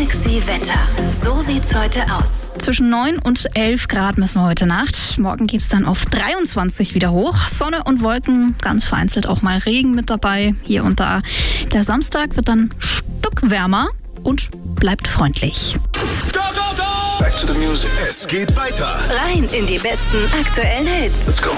Flexi Wetter. So sieht's heute aus. Zwischen 9 und 11 Grad messen wir heute Nacht. Morgen geht's dann auf 23 wieder hoch. Sonne und Wolken, ganz vereinzelt auch mal Regen mit dabei, hier und da. Der Samstag wird dann ein Stück wärmer und bleibt freundlich. Go, go, go! Back to the music. Es geht weiter. Rein in die besten aktuellen Hits. Let's go.